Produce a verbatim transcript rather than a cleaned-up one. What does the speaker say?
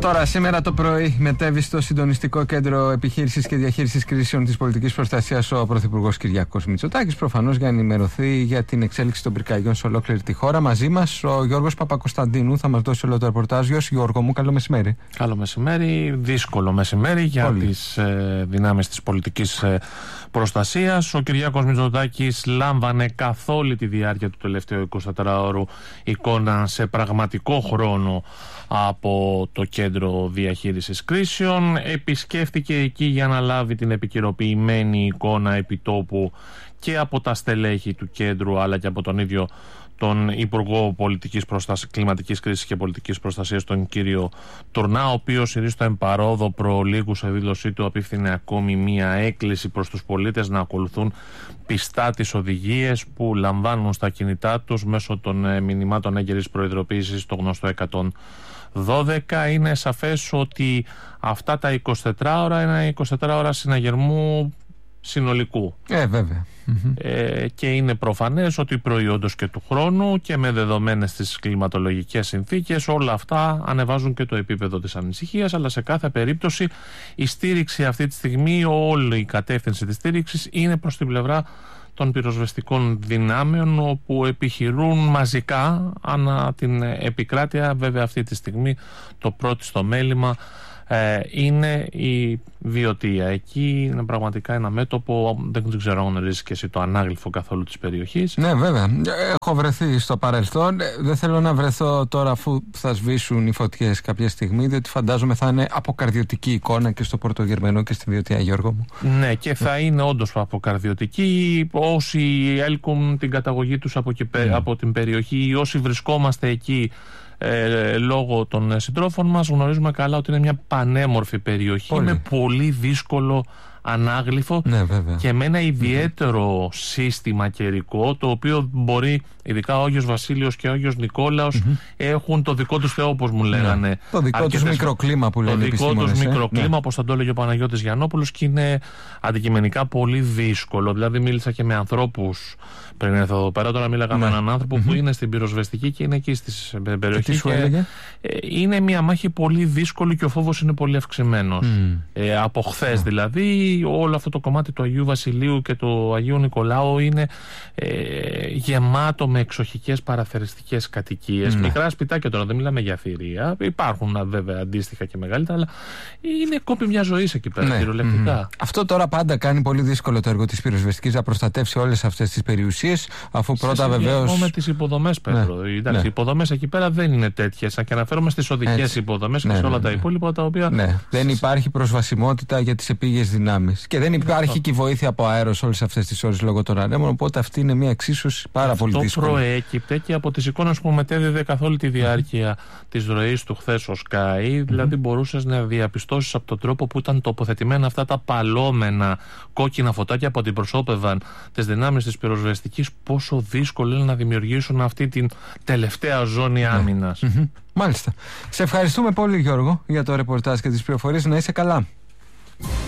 Τώρα, σήμερα το πρωί, μετέβη στο Συντονιστικό Κέντρο Επιχείρησης και Διαχείρισης Κρίσεων της Πολιτικής Προστασίας ο Πρωθυπουργός Κυριάκος Μητσοτάκης, προφανώς για να ενημερωθεί για την εξέλιξη των πυρκαγιών σε ολόκληρη τη χώρα. Μαζί μας ο Γιώργος Παπακοσταντίνου θα μας δώσει όλο το ρεπορτάζ. Γιώργο μου, καλό μεσημέρι. Καλό μεσημέρι, δύσκολο μεσημέρι για Όλοι. τις ε, δυνάμεις της πολιτικής ε, προστασίας. Ο Κυριάκος Μητσοτάκης λάμβανε καθ' όλη τη διάρκεια του τελευταίου εικοσιτετράωρου εικόνα σε πραγματικό χρόνο από το Κέντρο Διαχείρισης Κρίσεων. Επισκέφτηκε εκεί για να λάβει την επικαιροποιημένη εικόνα επιτόπου και από τα στελέχη του κέντρου, αλλά και από τον ίδιο τον Υπουργό Πολιτικής Προστασίας, Κλιματικής Κρίσης και Πολιτικής Προστασίας, τον κύριο Τουρνά, ο οποίος ειρίστο εμπαρόδο προλίγου σε δήλωσή του απίφθινε ακόμη μία έκκληση προς τους πολίτες να ακολουθούν πιστά τις οδηγίες που λαμβάνουν στα κινητά τους μέσω των μηνυμάτων έγκαιρης προειδοποίησης, το γνωστό εκατόν δώδεκα. Είναι σαφές ότι αυτά τα εικοσιτέσσερις ώρα είναι εικοσιτέσσερις ώρα συναγερμού συνολικού. Ε, βέβαια. Ε, και είναι προφανές ότι προϊόντος και του χρόνου και με δεδομένες τις κλιματολογικές συνθήκες όλα αυτά ανεβάζουν και το επίπεδο της ανησυχίας, αλλά σε κάθε περίπτωση η στήριξη αυτή τη στιγμή, όλη η κατεύθυνση της στήριξης είναι προς την πλευρά των πυροσβεστικών δυνάμεων, όπου επιχειρούν μαζικά ανά την επικράτεια. Βέβαια αυτή τη στιγμή το πρώτο στο μέλημα ε, είναι η Βιωτία. Εκεί είναι πραγματικά ένα μέτωπο, δεν ξέρω αν γνωρίζεις και εσύ το ανάγλυφο καθόλου της περιοχής. Ναι, βέβαια. Έχω βρεθεί στο παρελθόν. Δεν θέλω να βρεθώ τώρα αφού θα σβήσουν οι φωτιές κάποια στιγμή, διότι φαντάζομαι θα είναι αποκαρδιωτική εικόνα και στο Πρωτογερμανό και στη Βιωτία, Γιώργο μου. Ναι, και θα είναι όντως αποκαρδιωτική. Όσοι έλκουν την καταγωγή τους από, και, mm. από την περιοχή, ή όσοι βρισκόμαστε εκεί Ε, λόγω των συντρόφων μας, γνωρίζουμε καλά ότι είναι μια πανέμορφη περιοχή. Πολύ. Με πολύ δύσκολο ανάγλυφο, ναι, και με ένα ιδιαίτερο mm-hmm. σύστημα καιρικό, το οποίο μπορεί, ειδικά ο Άγιος Βασίλειος και ο Άγιος Νικόλαος mm-hmm. έχουν το δικό τους Θεό, όπως μου λέγανε. Ναι. Το δικό τους μικροκλίμα που λένε οι επιστήμονες. Το δικό τους ε? μικροκλίμα, ναι. όπως θα το έλεγε ο Παναγιώτης Γιαννόπουλος, και είναι αντικειμενικά πολύ δύσκολο. Δηλαδή μίλησα και με ανθρώπους πριν έρθω εδώ πέρα, τώρα μίλαγα ναι. με έναν άνθρωπο mm-hmm. που είναι στην πυροσβεστική και είναι εκεί στις περιοχές. Και τι σου έλεγε? Ε, είναι μια μάχη πολύ δύσκολη και ο φόβος είναι πολύ αυξημένος. Mm. Ε, από χθες mm. δηλαδή, όλο αυτό το κομμάτι του Αγίου Βασιλείου και του Αγίου Νικολάου είναι ε, γεμάτο με εξοχικές παραθεριστικές κατοικίες. Mm. Μικρά σπιτάκια τώρα, δεν μιλάμε για θηρία. Υπάρχουν βέβαια αντίστοιχα και μεγαλύτερα, αλλά είναι κόπη μια ζωή εκεί πέρα, ναι. κυριολεκτικά. Mm. Αυτό τώρα πάντα κάνει πολύ δύσκολο το έργο της πυροσβεστικής να προστατεύσει όλες αυτές τις περιουσίες, αφού σε πρώτα βεβαίως. Με τις υποδομές, Πέτρο. Ναι. Εντάξει, οι υποδομές εκεί πέρα δεν είναι τέτοιες. Και αναφέρομαι στις οδικές υποδομές και ναι, σε όλα ναι, τα ναι. υπόλοιπα τα οποία. Ναι. Δεν υπάρχει προσβασιμότητα για τις επίγειες δυνάμεις. Και δεν υπάρχει αυτό. Και βοήθεια από αέρος όλες αυτές τις ώρες λόγω των ανέμων. Οπότε αυτή είναι μια εξίσωση πάρα αυτό πολύ δύσκολη. Αυτό προέκυπτε και από τις εικόνες που μετέδιδε καθ' όλη τη διάρκεια mm-hmm. της ροής του χθες ο Sky. Mm-hmm. Δηλαδή μπορούσες να διαπιστώσεις από τον τρόπο που ήταν τοποθετημένα αυτά τα παλώμενα κόκκινα φωτάκια που αντιπροσώπευαν τις δυνάμεις της πυροσβεστικής, πόσο δύσκολο είναι να δημιουργήσουν αυτή την τελευταία ζώνη άμυνας. Mm-hmm. Μάλιστα. Σε ευχαριστούμε πολύ, Γιώργο, για το ρεπορτάζ και τις πληροφορίες. Να είσαι καλά.